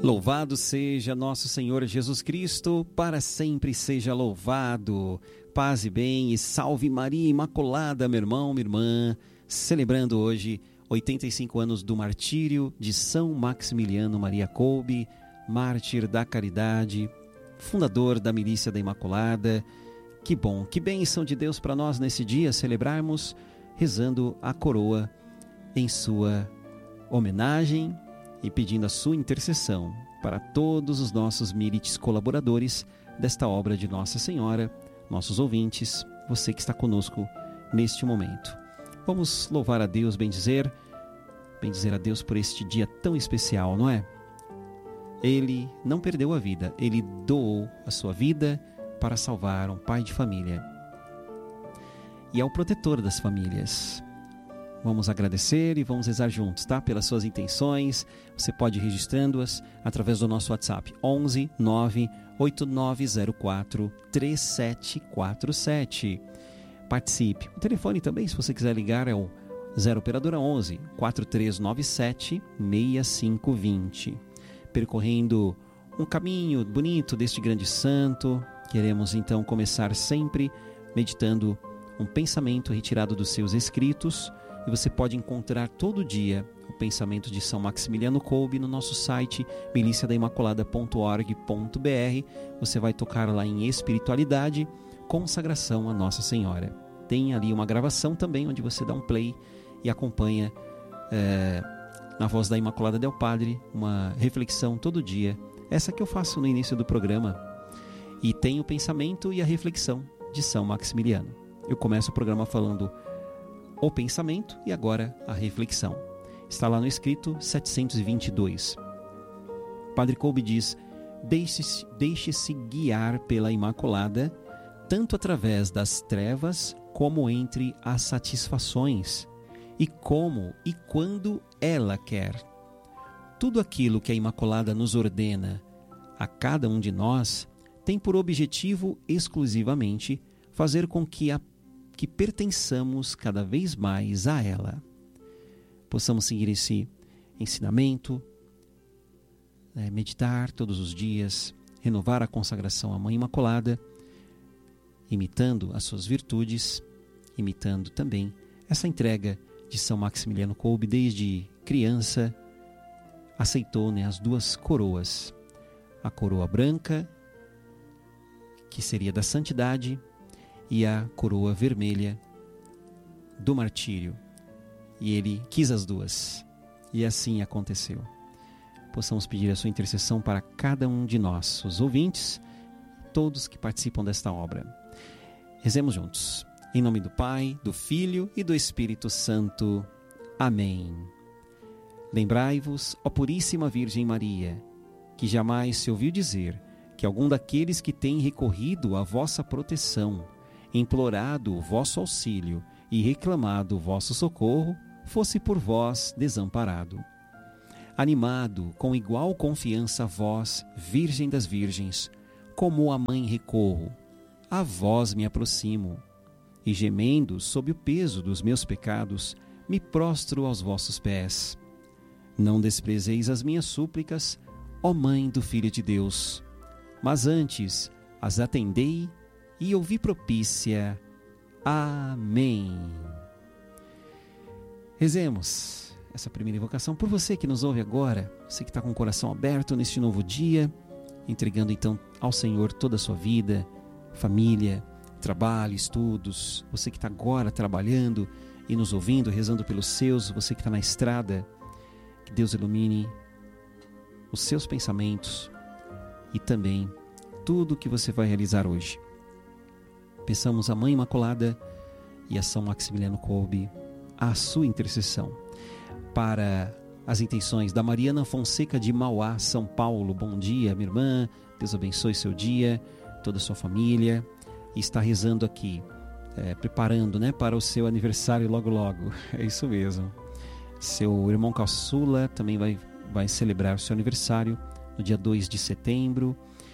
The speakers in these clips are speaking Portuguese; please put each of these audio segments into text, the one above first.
Louvado seja nosso Senhor Jesus Cristo, para sempre seja louvado. Paz e bem e salve Maria Imaculada, meu irmão, minha irmã, celebrando hoje 85 anos do martírio de São Maximiliano Maria Kolbe, mártir da caridade, fundador da Milícia da Imaculada. Que bom, que bênção de Deus para nós nesse dia celebrarmos rezando a coroa em sua homenagem e pedindo a sua intercessão para todos os nossos milites colaboradores desta obra de Nossa Senhora, nossos ouvintes, você que está conosco neste momento. Vamos louvar a Deus, bendizer a Deus por este dia tão especial, não é? Ele não perdeu a vida, ele doou a sua vida para salvar um pai de família. E é o protetor das famílias. Vamos agradecer e vamos rezar juntos, tá? Pelas suas intenções. Você pode ir registrando-as através do nosso WhatsApp 11 98904 3747. Participe. O telefone também, se você quiser ligar, é o 0 operadora 11 4397 6520. Percorrendo um caminho bonito deste grande santo, queremos então começar sempre meditando um pensamento retirado dos seus escritos. E você pode encontrar todo dia o pensamento de São Maximiliano Kolbe no nosso site miliciadaimaculada.org.br. Você vai tocar lá em espiritualidade, consagração a Nossa Senhora. Tem ali uma gravação também onde você dá um play e acompanha na voz da Imaculada Del Padre uma reflexão todo dia. Essa que eu faço no início do programa. E tem o pensamento e a reflexão de São Maximiliano. Eu começo o programa falando o pensamento e agora a reflexão. Está lá no escrito 722. Padre Kolbe diz: deixe-se guiar pela Imaculada, tanto através das trevas como entre as satisfações, e como e quando ela quer. Tudo aquilo que a Imaculada nos ordena a cada um de nós tem por objetivo exclusivamente fazer com que pertençamos cada vez mais a ela. Possamos seguir esse ensinamento, meditar todos os dias, renovar a consagração à Mãe Imaculada, imitando as suas virtudes, imitando também essa entrega de São Maximiliano Kolbe. Desde criança aceitou as duas coroas, a coroa branca, que seria da santidade, e a coroa vermelha do martírio. E ele quis as duas. E assim aconteceu. Possamos pedir a sua intercessão para cada um de nós, os ouvintes, todos que participam desta obra. Rezemos juntos. Em nome do Pai, do Filho e do Espírito Santo. Amém. Lembrai-vos, ó Puríssima Virgem Maria, que jamais se ouviu dizer que algum daqueles que têm recorrido à vossa proteção, implorado o vosso auxílio e reclamado o vosso socorro, fosse por vós desamparado. Animado com igual confiança vós, Virgem das Virgens, como a mãe recorro, a vós me aproximo, e gemendo sob o peso dos meus pecados, me prostro aos vossos pés. Não desprezeis as minhas súplicas, ó Mãe do Filho de Deus, mas antes as atendei e ouvi propícia. Amém. Rezemos essa primeira invocação por você que nos ouve agora, você que está com o coração aberto neste novo dia, entregando então ao Senhor toda a sua vida, família, trabalho, estudos, você que está agora trabalhando e nos ouvindo, rezando pelos seus, você que está na estrada, que Deus ilumine os seus pensamentos e também tudo o que você vai realizar hoje. Peçamos à Mãe Imaculada e a São Maximiliano Kolbe a sua intercessão. Para as intenções da Mariana Fonseca de Mauá, São Paulo. Bom dia, minha irmã. Deus abençoe seu dia, toda a sua família. E está rezando aqui, preparando para o seu aniversário logo logo. É isso mesmo. Seu irmão caçula também vai celebrar o seu aniversário no dia 2 de setembro.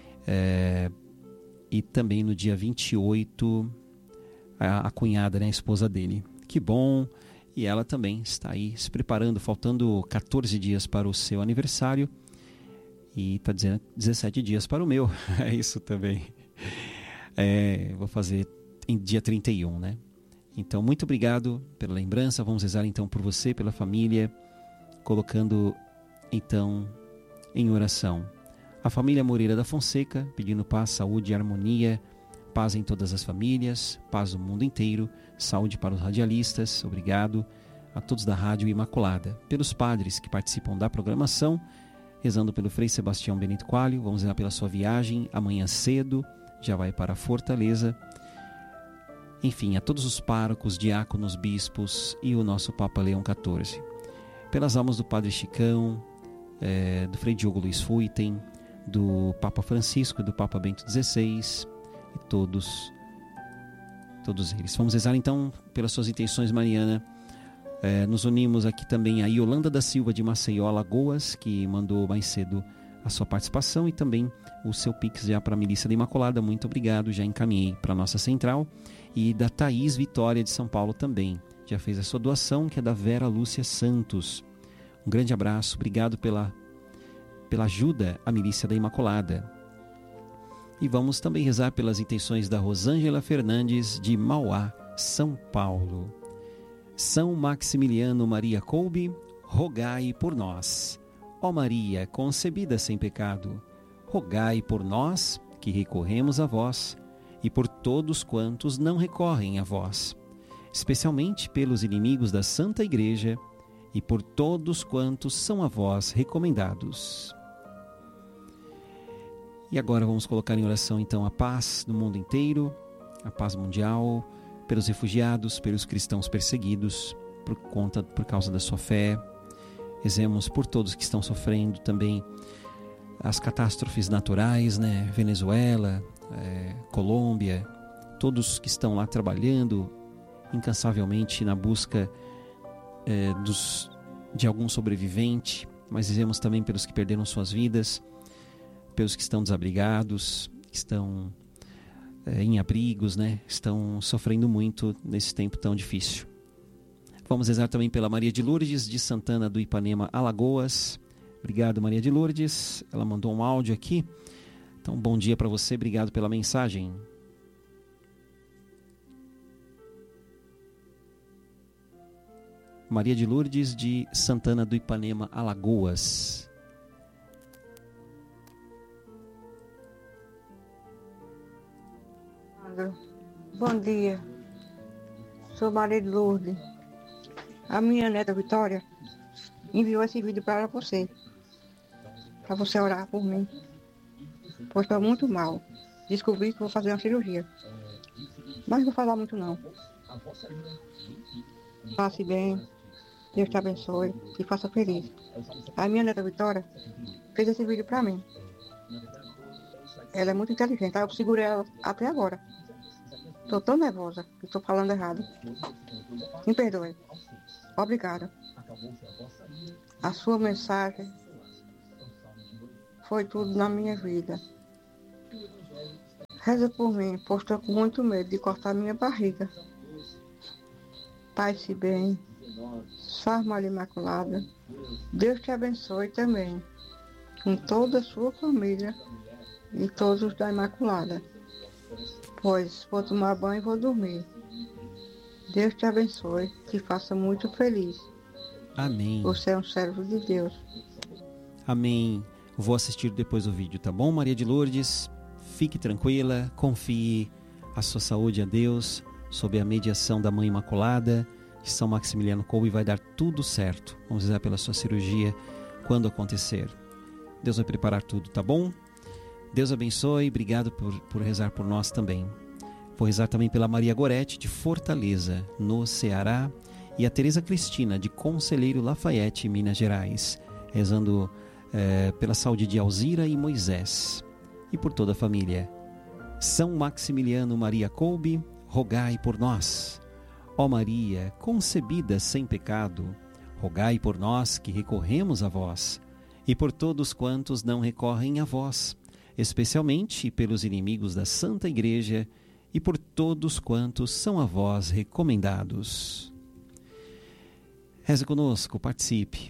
E também no dia 28, a cunhada, a esposa dele. Que bom! E ela também está aí se preparando, faltando 14 dias para o seu aniversário. E está dizendo 17 dias para o meu. É isso também. Vou fazer em dia 31, né? Então, muito obrigado pela lembrança. Vamos rezar então por você, pela família, colocando então em oração a família Moreira da Fonseca, pedindo paz, saúde e harmonia, paz em todas as famílias, paz no mundo inteiro, saúde para os radialistas. Obrigado a todos da Rádio Imaculada, pelos padres que participam da programação, rezando pelo Frei Sebastião Benito Coelho. Vamos rezar pela sua viagem, amanhã cedo já vai para Fortaleza. Enfim, a todos os párocos, diáconos, bispos e o nosso Papa Leão XIV. Pelas almas do Padre Chicão, do Frei Diogo Luiz Fuiten, do Papa Francisco, do Papa Bento XVI e todos eles. Vamos rezar então pelas suas intenções, Mariana. Nos unimos aqui também a Yolanda da Silva de Maceió, Alagoas, que mandou mais cedo a sua participação e também o seu Pix já para a Milícia da Imaculada. Muito obrigado, já encaminhei para a nossa central. E da Thaís Vitória de São Paulo também, já fez a sua doação, que é da Vera Lúcia Santos. Um grande abraço, obrigado pela ajuda à Milícia da Imaculada. E vamos também rezar pelas intenções da Rosângela Fernandes de Mauá, São Paulo. São Maximiliano Maria Kolbe, rogai por nós. Ó Maria, concebida sem pecado, rogai por nós que recorremos a vós e por todos quantos não recorrem a vós, especialmente pelos inimigos da Santa Igreja e por todos quantos são a vós recomendados. E agora vamos colocar em oração então a paz no mundo inteiro, a paz mundial, pelos refugiados, pelos cristãos perseguidos por causa da sua fé. Rezemos por todos que estão sofrendo também as catástrofes naturais, né? Venezuela, Colômbia, todos que estão lá trabalhando incansavelmente na busca de algum sobrevivente, mas rezemos também pelos que perderam suas vidas, pelos que estão desabrigados, que estão em abrigos, né? Estão sofrendo muito nesse tempo tão difícil. Vamos rezar também pela Maria de Lourdes de Santana do Ipanema, Alagoas. Obrigado, Maria de Lourdes. Ela mandou um áudio aqui. Então, bom dia para você. Obrigado pela mensagem. Maria de Lourdes de Santana do Ipanema, Alagoas. Bom dia. Sou Maria de Lourdes. A minha neta Vitória enviou esse vídeo para você orar por mim, pois estou muito mal. Descobri que vou fazer uma cirurgia, mas não vou falar muito não. Passe bem, Deus te abençoe e faça feliz. A minha neta Vitória fez esse vídeo para mim. Ela é muito inteligente, eu segurei ela até agora. Estou tão nervosa que estou falando errado. Me perdoe. Obrigada. A sua mensagem foi tudo na minha vida. Reza por mim, pois estou com muito medo de cortar minha barriga. Pai-se bem, Salve Maria Imaculada, Deus te abençoe também, com toda a sua família e todos os da Imaculada. Pois vou tomar banho e vou dormir. Deus te abençoe, te faça muito feliz. Amém. Você é um servo de Deus. Amém. Vou assistir depois o vídeo, tá bom, Maria de Lourdes? Fique tranquila, confie a sua saúde a Deus, sob a mediação da Mãe Imaculada, de São Maximiliano Kolbe, vai dar tudo certo. Vamos rezar pela sua cirurgia quando acontecer. Deus vai preparar tudo, tá bom? Deus abençoe, obrigado por rezar por nós também. Vou rezar também pela Maria Gorete, de Fortaleza, no Ceará, e a Tereza Cristina, de Conselheiro Lafayette, Minas Gerais, rezando pela saúde de Alzira e Moisés, e por toda a família. São Maximiliano Maria Kolbe, rogai por nós. Ó Maria, concebida sem pecado, rogai por nós que recorremos a vós, e por todos quantos não recorrem a vós, especialmente pelos inimigos da Santa Igreja e por todos quantos são a vós recomendados. Reze conosco, participe.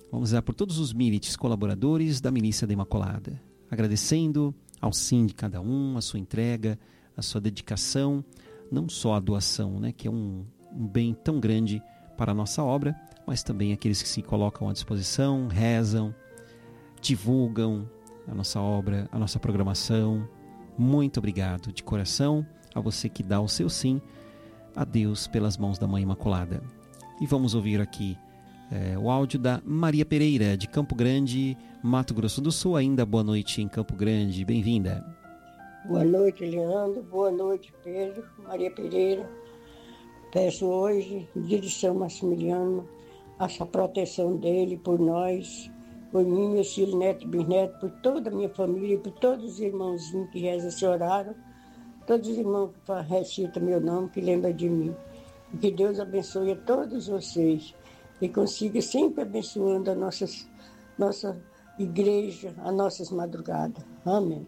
Vamos rezar por todos os milites colaboradores da Milícia da Imaculada, agradecendo ao sim de cada um, a sua entrega, a sua dedicação, não só a doação, né, que é um bem tão grande para a nossa obra, mas também aqueles que se colocam à disposição, rezam, divulgam a nossa obra, a nossa programação. Muito obrigado de coração a você que dá o seu sim a Deus pelas mãos da Mãe Imaculada. E vamos ouvir aqui o áudio da Maria Pereira, de Campo Grande, Mato Grosso do Sul. Ainda boa noite em Campo Grande, bem-vinda. Boa noite, Leandro, boa noite, Pedro. Maria Pereira. Peço hoje, dia de São Maximiliano, essa proteção dele por nós, por mim, meus filhos, neto e bisneto, por toda a minha família, por todos os irmãozinhos que rezam esse horário, todos os irmãos que recitam meu nome, que lembram de mim. E que Deus abençoe a todos vocês e consiga sempre abençoando a nossa igreja, as nossas madrugadas. Amém.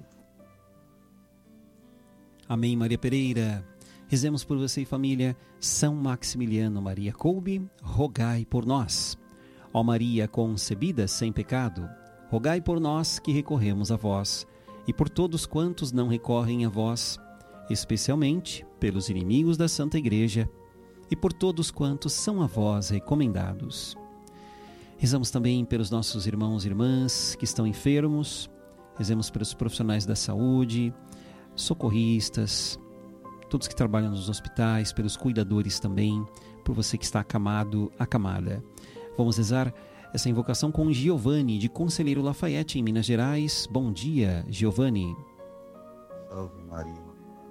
Amém, Maria Pereira. Rezemos por você e família. São Maximiliano Maria Kolbe, rogai por nós. Ó Maria concebida sem pecado, rogai por nós que recorremos a vós, e por todos quantos não recorrem a vós, especialmente pelos inimigos da Santa Igreja, e por todos quantos são a vós recomendados. Rezamos também pelos nossos irmãos e irmãs que estão enfermos, rezemos pelos profissionais da saúde, socorristas, todos que trabalham nos hospitais, pelos cuidadores também, por você que está acamado, acamada. Vamos rezar essa invocação com Giovanni, de Conselheiro Lafayette, em Minas Gerais. Bom dia, Giovanni. Salve Maria.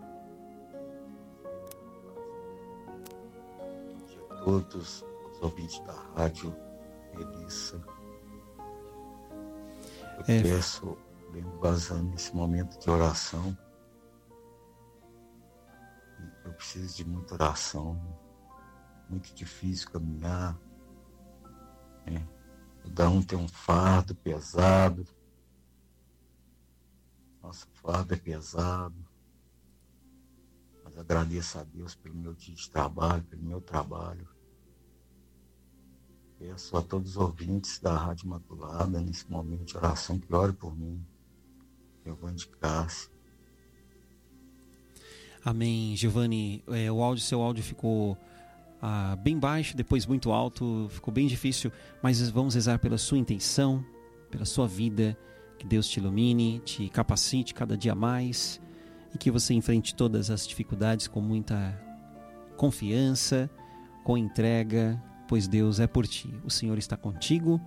Bom dia a todos os ouvintes da rádio Melissa. Eu peço, bem basando nesse momento de oração, eu preciso de muita oração, muito difícil caminhar. Cada um tem um fardo pesado. Nosso fardo é pesado. Mas agradeço a Deus pelo meu dia de trabalho, pelo meu trabalho. Peço a todos os ouvintes da Rádio Imaculada, nesse momento de oração, que ore por mim. Eu vou indicar-se. Amém, Giovanni. Seu áudio ficou bem baixo, depois muito alto, ficou bem difícil, mas vamos rezar pela sua intenção, pela sua vida, que Deus te ilumine, te capacite cada dia mais e que você enfrente todas as dificuldades com muita confiança, com entrega, pois Deus é por ti. O Senhor está contigo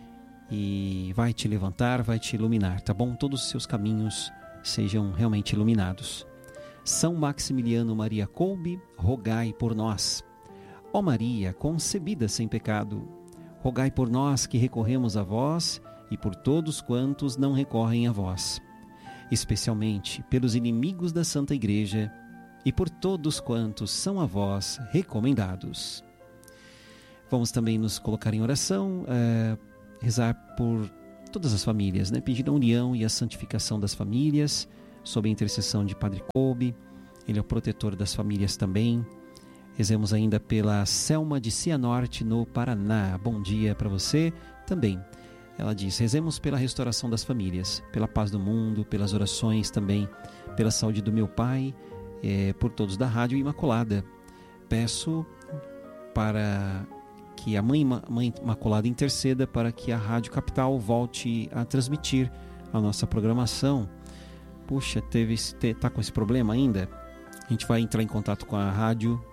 e vai te levantar, vai te iluminar, tá bom? Todos os seus caminhos sejam realmente iluminados. São Maximiliano Maria Kolbe, rogai por nós. Ó Maria, concebida sem pecado, rogai por nós que recorremos a vós e por todos quantos não recorrem a vós, especialmente pelos inimigos da Santa Igreja e por todos quantos são a vós recomendados. Vamos também nos colocar em oração, rezar por todas as famílias, pedir a união e a santificação das famílias, sob a intercessão de Padre Kolbe. Ele é o protetor das famílias também. Rezemos ainda pela Selma de Cianorte, no Paraná. Bom dia para você também. Ela diz: rezemos pela restauração das famílias, pela paz do mundo, pelas orações também, pela saúde do meu pai, por todos da Rádio Imaculada. Peço para que a Mãe Imaculada interceda para que a Rádio Capital volte a transmitir a nossa programação. Puxa, tá com esse problema ainda? A gente vai entrar em contato com a rádio.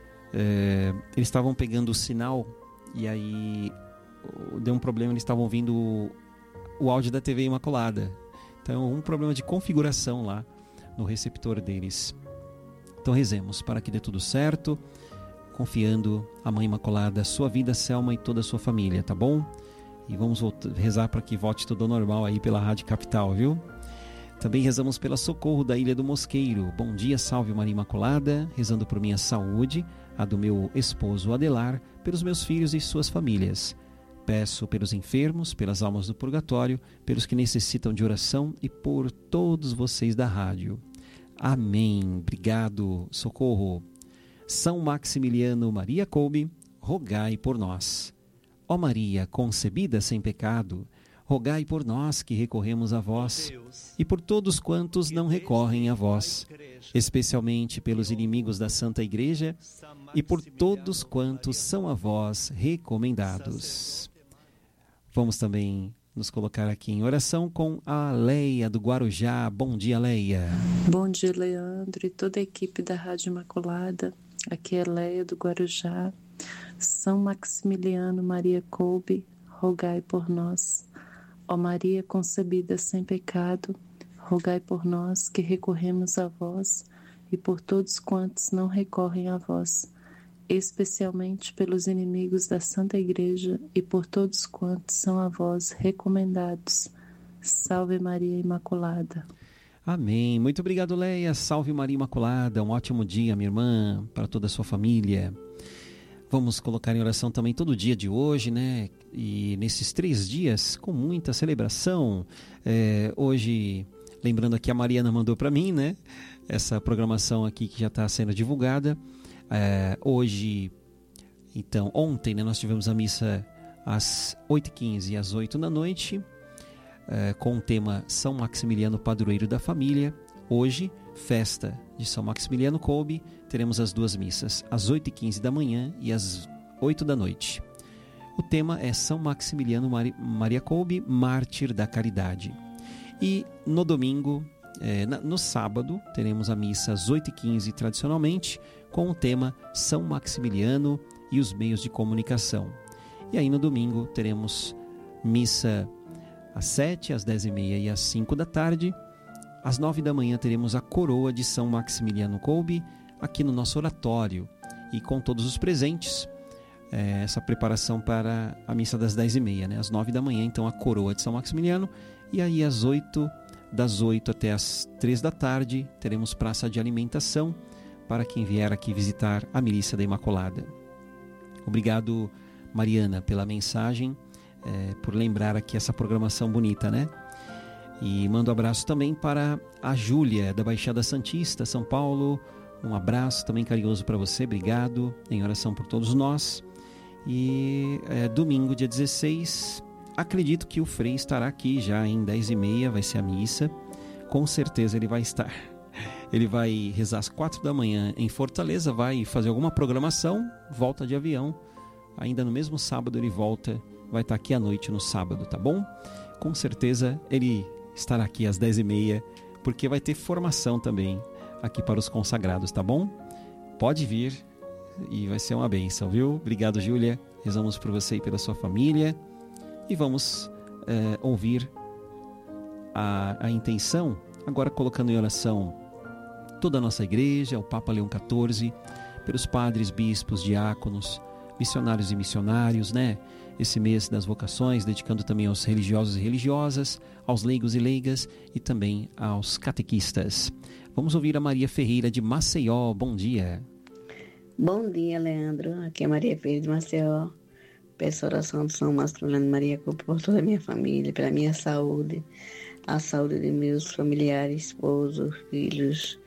Eles estavam pegando o sinal e aí deu um problema, eles estavam ouvindo o áudio da TV Imaculada. Então, um problema de configuração lá no receptor deles. Então, rezemos para que dê tudo certo, confiando a Mãe Imaculada, sua vida, Selma e toda a sua família, tá bom? E vamos rezar para que volte tudo ao normal aí pela Rádio Capital, viu? Também rezamos pela Socorro da Ilha do Mosqueiro. Bom dia, salve Maria Imaculada, rezando por minha saúde, a do meu esposo Adelar, pelos meus filhos e suas famílias. Peço pelos enfermos, pelas almas do purgatório, pelos que necessitam de oração e por todos vocês da rádio. Amém. Obrigado, Socorro. São Maximiliano Maria Kolbe, rogai por nós. Ó Maria, concebida sem pecado, rogai por nós que recorremos a vós, e por todos quantos não recorrem a vós, especialmente pelos inimigos da Santa Igreja, e por todos quantos são a vós recomendados. Vamos também nos colocar aqui em oração com a Leia do Guarujá. Bom dia, Leia. Bom dia, Leandro e toda a equipe da Rádio Imaculada. Aqui é Leia do Guarujá. São Maximiliano Maria Kolbe, rogai por nós. Ó Maria concebida sem pecado, rogai por nós que recorremos a vós e por todos quantos não recorrem a vós, especialmente pelos inimigos da Santa Igreja e por todos quantos são a vós recomendados. Salve Maria Imaculada. Amém. Muito obrigado, Leia. Salve Maria Imaculada. Um ótimo dia, minha irmã, para toda a sua família. Vamos colocar em oração também todo o dia de hoje, né? E nesses 3 dias, com muita celebração. Hoje, lembrando aqui, a Mariana mandou para mim, né? Essa programação aqui que já está sendo divulgada. Hoje, então, ontem, né, nós tivemos a missa às 8h15 e às 8 da noite, com o tema São Maximiliano, Padroeiro da Família. Hoje, festa de São Maximiliano Kolbe, teremos as 2 missas, às 8h15 da manhã e às 8 da noite. O tema é São Maximiliano Maria Kolbe, Mártir da Caridade. E no domingo, no sábado, teremos a missa às 8h15 tradicionalmente, com o tema São Maximiliano e os meios de comunicação. E aí no domingo teremos missa às 7, às 10h30 e às 5 da tarde. Às 9 da manhã teremos a coroa de São Maximiliano Kolbe aqui no nosso oratório e com todos os presentes. Essa preparação para a missa das 10h30, né? Às 9 da manhã, então, a coroa de São Maximiliano. E aí das 8 até as 3 da tarde, teremos praça de alimentação para quem vier aqui visitar a Milícia da Imaculada. Obrigado, Mariana, pela mensagem, por lembrar aqui essa programação bonita, né? E mando um abraço também para a Júlia, da Baixada Santista, São Paulo. Um abraço também carinhoso para você, obrigado, em oração por todos nós. E domingo, dia 16, acredito que o Frei estará aqui já em 10h30, vai ser a missa. Com certeza ele vai estar. Ele vai rezar às 4 da manhã em Fortaleza, vai fazer alguma programação, volta de avião. Ainda no mesmo sábado ele volta, vai estar aqui à noite no sábado, tá bom? Com certeza ele estará aqui às 10h30, porque vai ter formação também aqui para os consagrados, tá bom? Pode vir e vai ser uma bênção, viu? Obrigado, Júlia. Rezamos por você e pela sua família. E vamos ouvir a intenção, agora colocando em oração toda a nossa igreja, o Papa Leão XIV, pelos padres, bispos, diáconos, missionários e missionários, né? Esse mês das vocações, dedicando também aos religiosos e religiosas, aos leigos e leigas e também aos catequistas. Vamos ouvir a Maria Ferreira de Maceió. Bom dia. Bom dia, Leandro. Aqui é Maria Ferreira de Maceió. Peço oração de São Maximiliano Maria Kolbe por toda a minha família, pela minha saúde, a saúde de meus familiares, esposos, filhos,